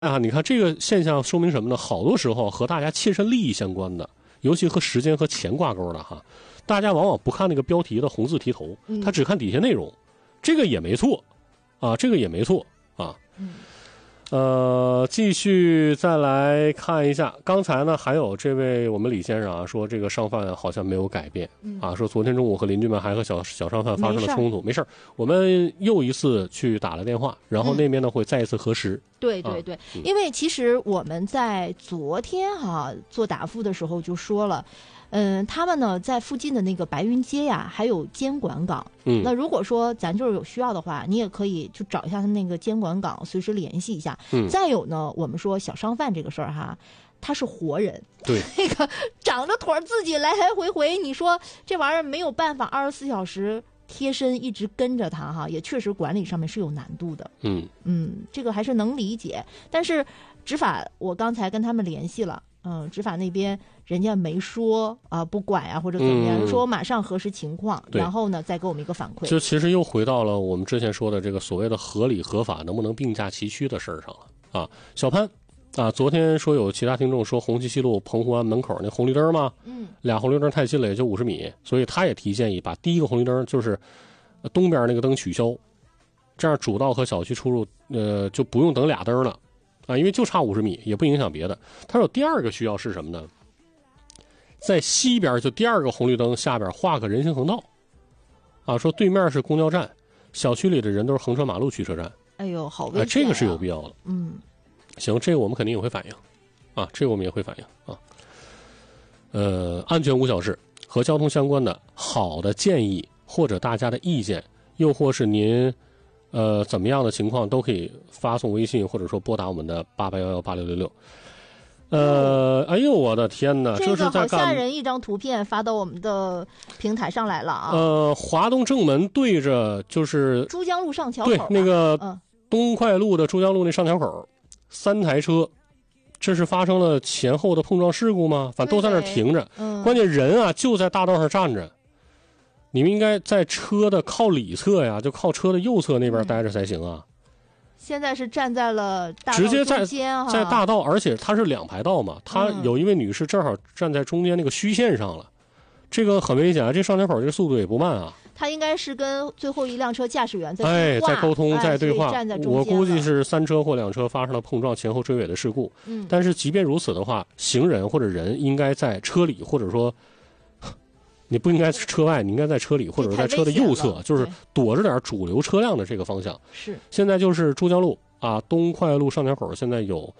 啊，你看这个现象说明什么呢？好多时候和大家切身利益相关的，尤其和时间和钱挂钩的哈，大家往往不看那个标题的红字题头，他只看底下内容，这个也没错啊，这个也没错啊。继续再来看一下，刚才呢还有这位我们李先生啊说这个商贩好像没有改变啊，说昨天中午和邻居们还和小商贩发生了冲突，没事，我们又一次去打了电话，然后那边呢会再一次核实。 对，因为其实我们在昨天做答复的时候就说了。他们呢在附近的那个白云街呀，还有监管岗。那如果说咱就是有需要的话，你也可以就找一下他那个监管岗，随时联系一下。再有呢，我们说小商贩这个事儿哈，他是活人， 对， 那个长着腿自己来来回，你说这玩意儿没有办法24小时贴身一直跟着他哈，也确实管理上面是有难度的。这个还是能理解，但是执法我刚才跟他们联系了。执法那边人家没说不管呀或者怎么样，说马上核实情况，然后呢再给我们一个反馈。 就其实又回到了我们之前说的这个所谓的合理合法能不能并驾齐驱的事儿上了啊。小潘啊，昨天说有其他听众说红旗西路澎湖湾门口那红绿灯嘛，俩红绿灯太近了，也就50米，所以他也提建议把第一个红绿灯就是东边那个灯取消，这样主道和小区出入就不用等俩灯了。因为就差50米，也不影响别的。他说第二个需要是什么呢？在西边就第二个红绿灯下边画个人行横道，说对面是公交站，小区里的人都是横穿马路去车站。 哎呦，好危险这个是有必要的。行，这个我们肯定也会反映这个我们也会反映安全无小事和交通相关的好的建议或者大家的意见，又或是您怎么样的情况都可以发送微信，或者说拨打我们的88118666。哎呦我的天哪， 这个好吓人，一张图片发到我们的平台上来了啊。 华东正门对着就是珠江路上桥口， 对，那个东快路的珠江路那上桥口，3台车，这是发生了前后的碰撞事故吗？反正都在那儿停着，关键人啊就在大道上站着。你们应该在车的靠里侧呀，就靠车的右侧那边待着才行啊。 现在是站在了大道直接中间在大道，而且它是2排道嘛，它有一位女士正好站在中间那个虚线上了，这个很危险啊！这上桥口这个速度也不慢啊。 他应该是跟最后一辆车驾驶员在沟通，在对话。我估计是3车或2车发生了碰撞，前后追尾的事故。但是即便如此的话，行人或者人应该在车里，或者说。你不应该是车外，你应该在车里或者在车的右侧，就是躲着点主流车辆的这个方向。 是。 现在就是珠江路东快路上桥口，现在有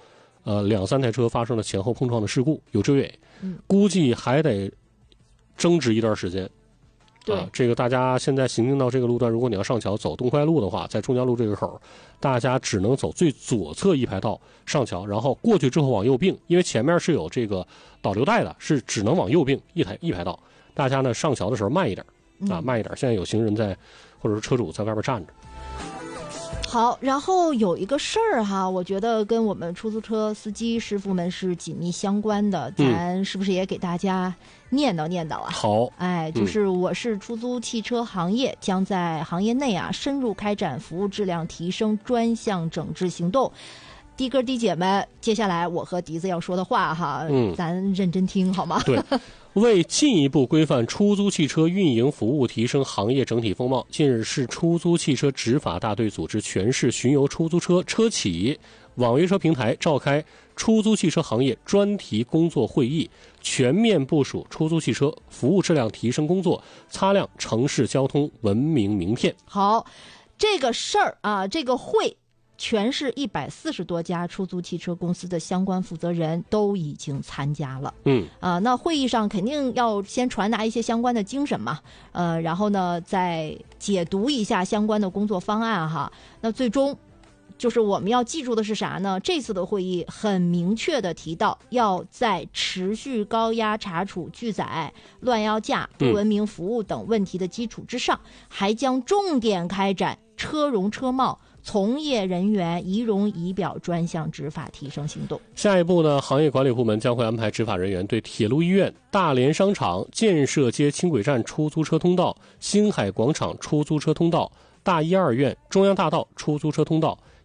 2-3台车发生了前后碰撞的事故，有追尾，估计还得争执一段时间。这个大家现在行进到这个路段，如果你要上桥走东快路的话，在珠江路这个口，大家只能走最左侧一排道上桥，然后过去之后往右并，因为前面是有这个导流带的，是只能往右并一排道。大家呢上桥的时候慢一点慢一点。现在有行人在，或者是车主在外边站着。 好，然后有一个事儿哈，我觉得跟我们出租车司机师傅们是紧密相关的，咱是不是也给大家念叨啊？ 好， 就是我市出租汽车行业将在行业内深入开展服务质量提升专项整治行动。的哥的姐们，接下来我和笛子要说的话哈，咱认真听好吗？ 对。为进一步规范出租汽车运营服务，提升行业整体风貌，近日市出租汽车执法大队组织全市巡游出租车车企网约车平台召开出租汽车行业专题工作会议，全面部署出租汽车服务质量提升工作，擦亮城市交通文明名片。 好，这个事儿这个会全市140多家出租汽车公司的相关负责人都已经参加了。那会议上肯定要先传达一些相关的精神嘛，然后呢再解读一下相关的工作方案哈。那最终就是我们要记住的是啥呢？这次的会议很明确的提到，要在持续高压查处拒载、乱要价、不文明服务等问题的基础之上，还将重点开展车容车貌、从业人员仪容仪表专项执法提升行动。 下一步呢，行业管理部门将会安排执法人员对铁路医院、大连商场、建设街轻轨站出租车通道、星海广场出租车通道、大1、2院、中央大道出租车通道、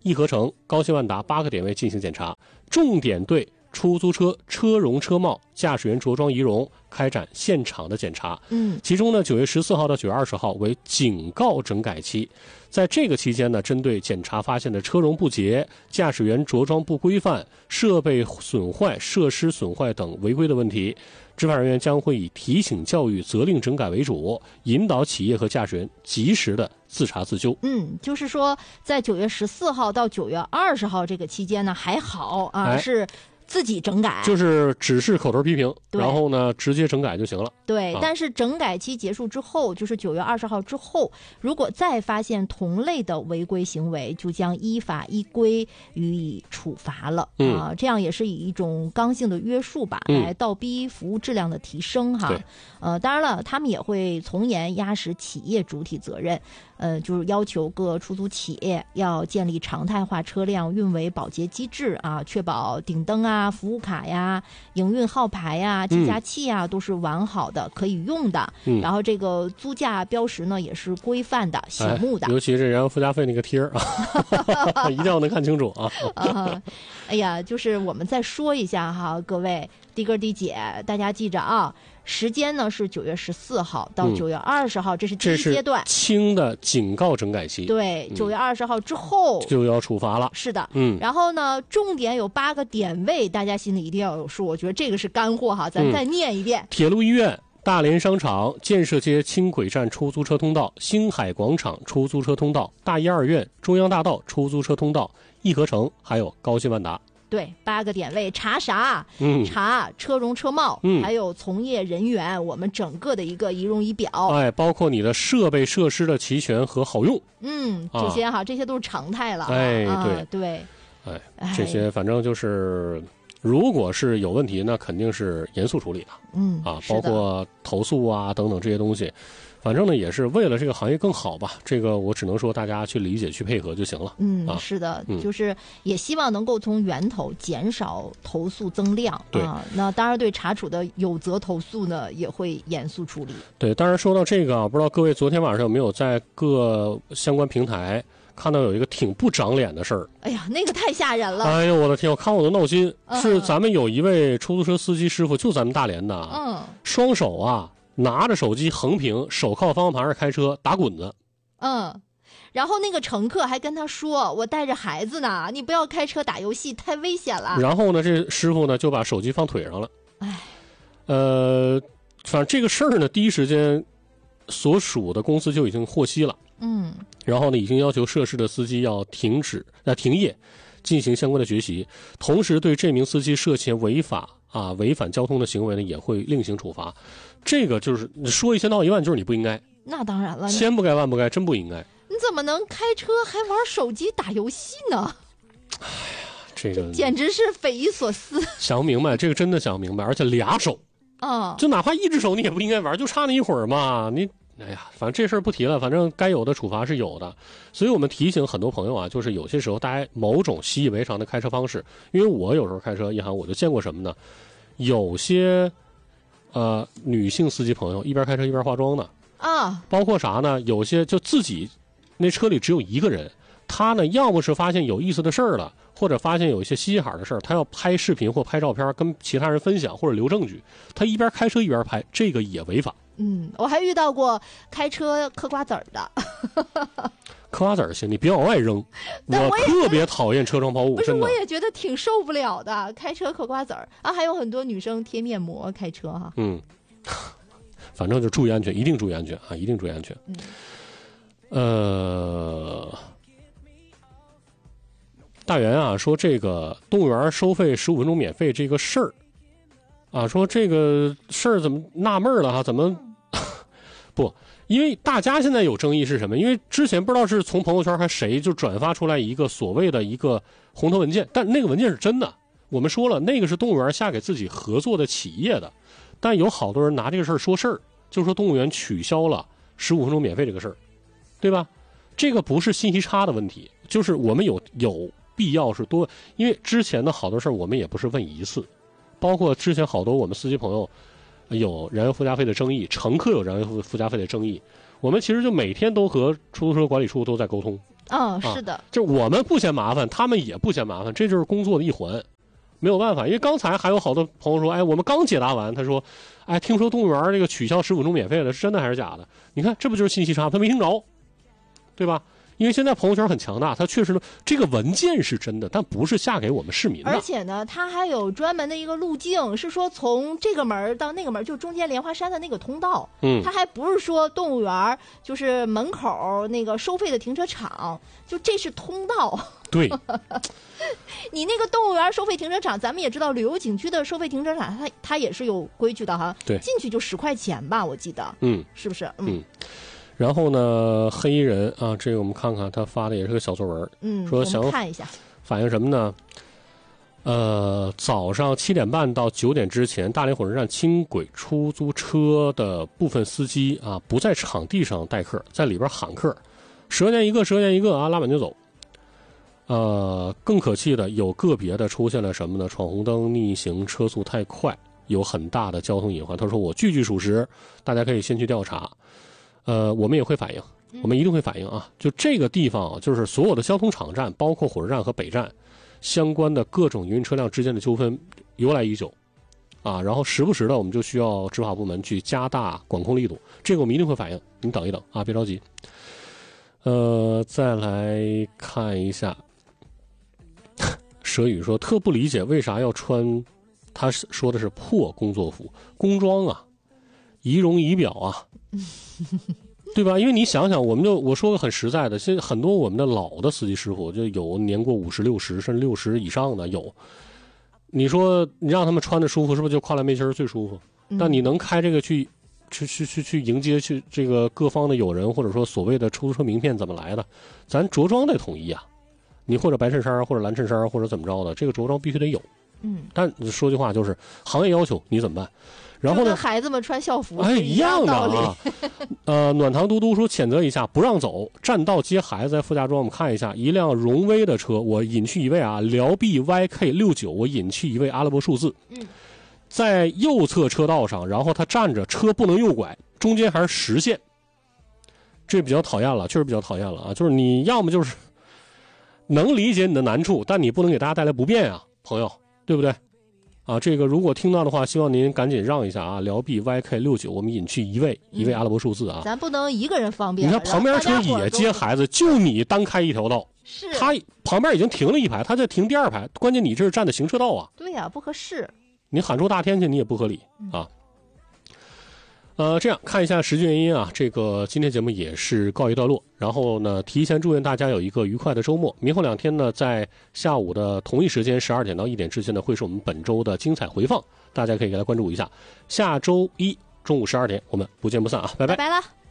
义和城、高新万达8个点位进行检查，重点对出租车车容车貌、驾驶员着装仪容开展现场的检查。其中呢，9月14号到9月20号为警告整改期。在这个期间呢，针对检查发现的车容不洁、驾驶员着装不规范、设备损坏、设施损坏等违规的问题，执法人员将会以提醒教育、责令整改为主，引导企业和驾驶员及时的自查自纠。 就是说，在9月14号到9月20号这个期间呢，还好啊，是自己整改， 就是只是口头批评，然后呢直接整改就行了。 对，但是整改期结束之后，就是9月20号之后，如果再发现同类的违规行为，就将依法依规予以处罚了。这样也是以一种刚性的约束吧，来倒逼服务质量的提升哈。当然了，他们也会从严压实企业主体责任。就是要求各出租企业要建立常态化车辆运维保洁机制啊，确保顶灯啊、服务卡呀、营运号牌呀、计价器啊都是完好的、可以用的。然后这个租价标识呢也是规范的、醒目的。 尤其是燃油附加费那个贴儿啊，一定要能看清楚啊。 哎呀，就是我们再说一下哈，各位的哥的姐，大家记着啊。时间呢是9月14号到9月20号，这是第一阶段， 轻的警告整改期。 对，9月20号之后就要处罚了。 是的，然后呢，重点有8个点位，大家心里一定要有数。我觉得这个是干货哈，咱再念一遍： 铁路医院、大连商场、建设街轻轨站出租车通道、星海广场出租车通道、大一二院、中央大道出租车通道、义和城，还有高新万达。 对，8个点位查啥？查车容车貌，还有从业人员，我们整个的一个仪容仪表， 包括你的设备设施的齐全和好用， 这些哈，这些都是常态了。对， 这些反正就是，如果是有问题，那肯定是严肃处理的。包括投诉啊等等这些东西。反正呢，也是为了这个行业更好吧。这个我只能说大家去理解、去配合就行了。 是的，就是也希望能够从源头减少投诉增量。 对那当然对查处的有责投诉呢，也会严肃处理。 对，当然说到这个啊，不知道各位昨天晚上有没有在各相关平台看到有一个挺不长脸的事儿？ 哎呀，那个太吓人了！ 哎呦我的天，我看我都闹心。是咱们有一位出租车司机师傅，就咱们大连的，双手啊。拿着手机横屏，手靠方向盘上开车打滚子。 然后那个乘客还跟他说：“我带着孩子呢，你不要开车打游戏，太危险了。” 然后呢，这师傅呢就把手机放腿上了。反正这个事儿呢，第一时间所属的公司就已经获悉了。然后呢，已经要求涉事的司机要停业，进行相关的学习，同时对这名司机涉嫌违反交通的行为呢，也会另行处罚。这个就是说一千道一万，就是你不应该。 那当然了， 千不该万不该，真不应该。 你怎么能开车还玩手机打游戏呢？ 哎呀，这个简直是匪夷所思。 想不明白，这个真的想不明白，而且俩手就哪怕一只手你也不应该玩，就差那一会儿嘛。哎呀，反正这事儿不提了，反正该有的处罚是有的。所以我们提醒很多朋友啊，就是有些时候大家某种习以为常的开车方式，因为我有时候开车，一涵我就见过什么呢？有些女性司机朋友一边开车一边化妆的包括啥呢？有些就自己那车里只有一个人，他呢要么是发现有意思的事儿了，或者发现有一些稀稀罕的事儿，他要拍视频或拍照片跟其他人分享或者留证据，他一边开车一边拍，这个也违法。 我还遇到过开车嗑瓜子儿的。 嗑瓜子儿行，你别往外扔。我特别讨厌车窗抛物， 不是，我也觉得挺受不了的，开车嗑瓜子儿啊，还有很多女生贴面膜开车哈。 反正就注意安全，一定注意安全啊，一定注意安全。大元啊说这个动物园收费15分钟免费这个事儿啊，说这个事儿怎么纳闷了哈？怎么不？因为大家现在有争议是什么？因为之前不知道是从朋友圈还谁就转发出来一个所谓的一个红头文件，但那个文件是真的。我们说了，那个是动物园下给自己合作的企业的，但有好多人拿这个事儿说事儿，就说动物园取消了15分钟免费这个事儿，对吧？这个不是信息差的问题，就是我们有必要是多，因为之前的好多事儿我们也不是问一次，包括之前好多我们司机朋友有燃油附加费的争议，乘客有燃油附加费的争议，我们其实就每天都和出租车管理处都在沟通是的， 就我们不嫌麻烦，他们也不嫌麻烦，这就是工作的一环，没有办法。因为刚才还有好多朋友说，哎，我们刚解答完，他说，哎，听说动物园这个取消15分钟免费的，是真的还是假的？你看，这不就是信息差？他没听着，对吧？因为现在朋友圈很强大，它确实这个文件是真的，但不是下给我们市民的。 而且呢，它还有专门的一个路径，是说从这个门到那个门，就中间莲花山的那个通道。它还不是说动物园就是门口那个收费的停车场，就这是通道。 对， 你那个动物园收费停车场，咱们也知道，旅游景区的收费停车场，它也是有规矩的哈。 对， 进去就10块钱吧，我记得。是不是？ 然后呢，黑衣人啊，这个我们看看他发的也是个小作文，说想看一下， 反映什么呢？早上7点半到9点之前，大连火车站轻轨出租车的部分司机啊，不在场地上待客，在里边喊客，10块钱一个，10块钱一个啊，拉满就走。更可气的，有个别的出现了什么呢？闯红灯、逆行、车速太快，有很大的交通隐患。他说我句句属实，大家可以先去调查。我们也会反映，我们一定会反映啊！就这个地方，就是所有的交通场站，包括火车站和北站相关的各种营运车辆之间的纠纷由来已久，啊，然后时不时的我们就需要执法部门去加大管控力度，这个我们一定会反映。你等一等啊，别着急。再来看一下，蛇语说特不理解为啥要穿，他说的是破工作服、工装啊，仪容仪表啊。对吧？因为你想想，我说个很实在的，现在很多我们的老的司机师傅就有年过50、60，甚至60以上的有。你说你让他们穿的舒服，是不是就跨栏背心最舒服？但你能开这个去迎接去这个各方的友人，或者说所谓的出租车名片怎么来的？咱着装得统一啊，你或者白衬衫，或者蓝衬衫，或者怎么着的，这个着装必须得有。但说句话就是行业要求你怎么办？然后呢， 跟孩子们穿校服一样的啊。暖堂嘟嘟说谴责一下，不让走，占道接孩子。在副驾装我们看一下，一辆荣威的车，我隐去一位啊，辽 B YK69，我隐去一位阿拉伯数字。在右侧车道上，然后他站着，车不能右拐，中间还是实线，这比较讨厌了，确实比较讨厌了啊！就是你要么就是能理解你的难处，但你不能给大家带来不便啊，朋友，对不对？啊，这个如果听到的话，希望您赶紧让一下啊！辽 B YK69，我们隐去一位阿拉伯数字啊。 咱不能一个人方便。 你看旁边车也接孩子，就你单开一条道， 是他旁边已经停了一排，他在停第2排，关键你这是站的行车道啊。 对呀，不合适。 你喊出大天去，你也不合理啊。这样看一下实际原因啊，这个今天节目也是告一段落。然后呢，提前祝愿大家有一个愉快的周末。明后2天呢，在下午的同一时间12点到1点之间呢，会是我们本周的精彩回放，大家可以给来关注一下。下周一中午12点，我们不见不散啊，拜拜。 拜拜了。